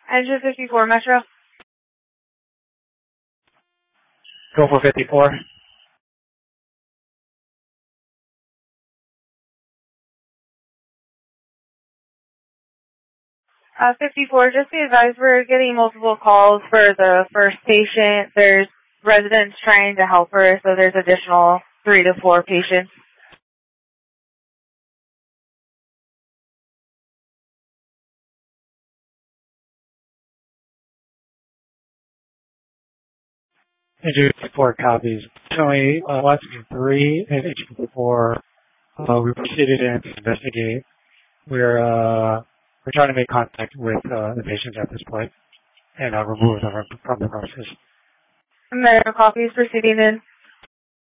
Engine 54 Metro. Go for 54. 54, just be advised we're getting multiple calls for the first patient. There's residents trying to help her, so there's additional 3 to 4 patients. Engine 54 copies. Only watching 3 and engine 54. We proceeded in to investigate. We're trying to make contact with the patients at this point and remove them from the process. Medical copies proceeding in.